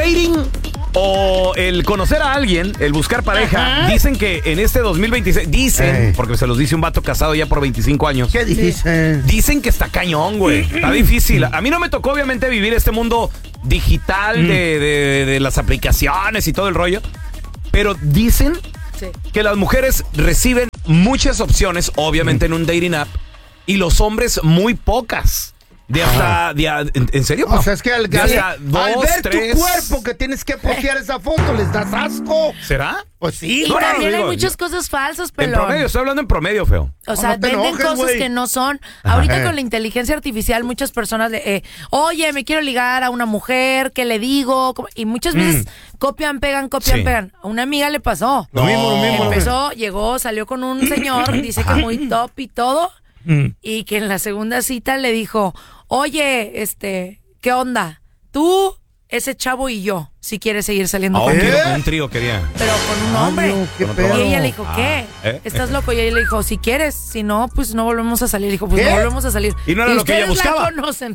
dating o el conocer a alguien, el buscar pareja, dicen que en este 2026, porque se los dice un vato casado ya por 25 años. ¿Qué dicen? Dicen que está cañón, güey. Está difícil. A mí no me tocó, obviamente, vivir este mundo digital de las aplicaciones y todo el rollo. Pero dicen que las mujeres reciben muchas opciones, obviamente, en un dating app, y los hombres muy pocas. De hasta... ¿En serio? O sea, es que al ver tres... tu cuerpo que tienes que postear esa foto, les das asco. ¿Será? Pues sí. Y también hay muchas cosas falsas, pero... En promedio, estoy hablando en promedio, feo. O sea, no te venden enojes, cosas güey. que no son. Ahorita con la inteligencia artificial, muchas personas oye, me quiero ligar a una mujer, ¿qué le digo? Y muchas veces copian, pegan. A una amiga le pasó. Lo mismo. Empezó, llegó, salió con un señor, dice que muy top y todo, y que en la segunda cita le dijo, oye, ¿qué onda? Tú, ese chavo y yo, si quieres seguir saliendo conmigo. Un trío quería. Pero con un hombre. No, qué pedo. Y ella le dijo, ¿qué? ¿Estás loco? Y ella le dijo, si quieres, si no, pues no volvemos a salir. Dijo, pues no volvemos a salir. Y no era lo que ella buscaba. La conocen.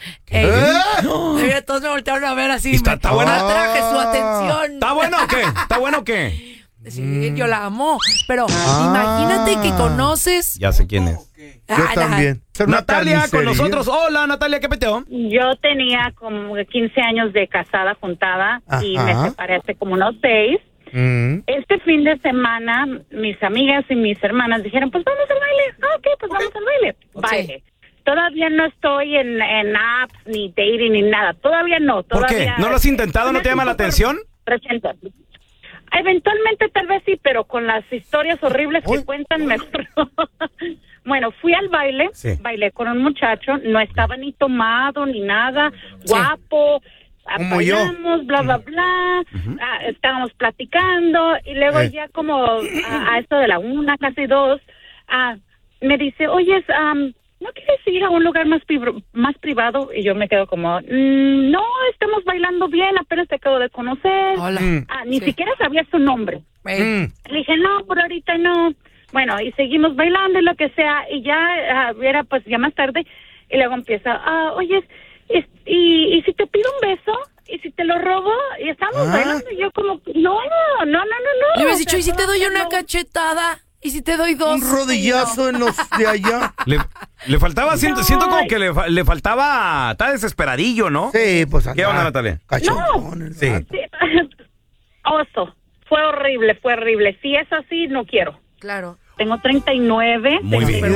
Todos me voltearon a ver así. Está buena. Atraje su atención. ¿Está bueno o qué? ¿Está bueno o qué? Sí, yo la amo. Pero imagínate que conoces. Ya sé quién es. Yo también. Natalia con nosotros. Hola, Natalia, ¿qué peteo? Yo tenía como 15 años de casada juntada y me separé hace como unos 6. Este fin de semana, mis amigas y mis hermanas dijeron, pues vamos al baile. Ok, pues vamos al baile. Baile. Todavía no estoy en apps, ni dating, ni nada. Todavía no. ¿Por qué? ¿No lo has intentado? ¿No te llama la atención? Reciente. Eventualmente tal vez sí, pero con las historias horribles que cuentan mejor. Bueno, fui al baile, bailé con un muchacho, no estaba ni tomado ni nada, guapo, bailamos, bla, bla, bla, estábamos platicando y luego ya como a esto de la 1, casi 2, me dice, oye, ¿no quieres ir a un lugar más privado? Y yo me quedo como, no, estamos bailando bien, apenas te acabo de conocer. Hola. Ni siquiera sabía su nombre. Le dije, no, por ahorita no. Bueno, y seguimos bailando y lo que sea, y ya era pues ya más tarde, y luego empieza, oye, y si te pido un beso, y si te lo robo, y estamos bailando, y yo como, no. Le hubieras dicho, ¿y si te doy una cachetada? ¿Y si te doy 2? Un rodillazo en los de allá. Le faltaba, siento como que le faltaba, está desesperadillo, ¿no? Sí, pues ¿Qué onda, Natalia? Cachondón. Sí. Oso, fue horrible. Si es así, no quiero. Claro. Tengo 39. Muy bien.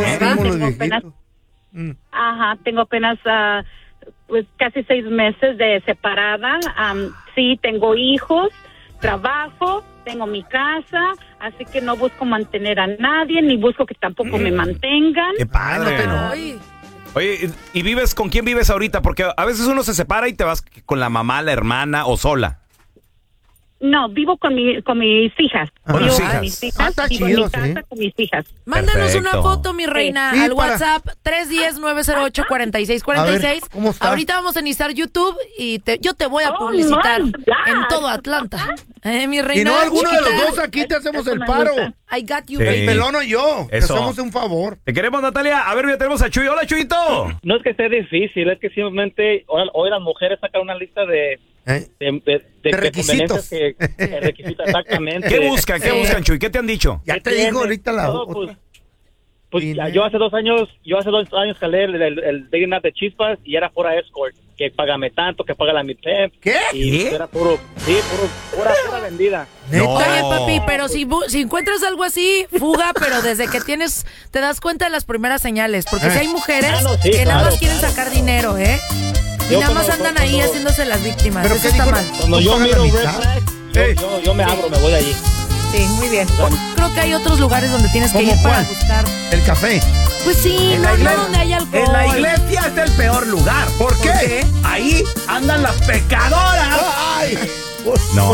Tengo apenas pues casi 6 meses de separada. Sí, tengo hijos, trabajo, tengo mi casa, así que no busco mantener a nadie, ni busco que tampoco me mantengan. ¡Qué padre! Oye, ¿y vives con quién vives ahorita? Porque a veces uno se separa y te vas con la mamá, la hermana o sola. No, vivo con mis hijas. Con tus hijas. Está Vivo chido, en mi casa con mis hijas. Mándanos una foto, mi reina, Sí, al para- WhatsApp 310-908-4646. A ver, ¿cómo está? Ahorita vamos a iniciar YouTube y yo te voy a publicitar en todo Atlanta. Mi reina. Y no alguno de los chiquita. dos aquí te hacemos Eso el me paro. gusta. I got you, Sí. baby. El pelón o yo. Te Eso. hacemos un favor. Te queremos, Natalia. A ver, ya tenemos a Chuy. Hola, Chuyito. No es que sea difícil, es que simplemente hoy las mujeres sacan una lista de requisitos. conveniencias que requisitan exactamente. ¿Qué buscan, Chuy? ¿Qué te han dicho? Ya te digo ahorita la No, otra. pues yo hace 2 años calé el dating app de Chispas y era pura escort, que págame tanto, que paga la mitad. ¿Qué? Y era pura vendida. No. Oye, papi, pero si encuentras algo así, fuga, pero desde que te das cuenta de las primeras señales. Porque si hay mujeres sí, que nada más claro, quieren sacar dinero, ¿eh? Y Yo nada más cuando- andan ahí cuando- haciéndose las víctimas. ¿Pero Eso qué está dijo? mal. Cuando yo ¿Paga miro la red mitad? flag, yo me abro, me voy de allí. Sí, muy bien. Creo que hay otros lugares donde tienes que ¿Cómo ir para cuál? buscar. El café. Pues sí, no donde hay alcohol. En la iglesia es el peor lugar. ¿Por qué? Ahí andan las pecadoras. ¡Ay! No,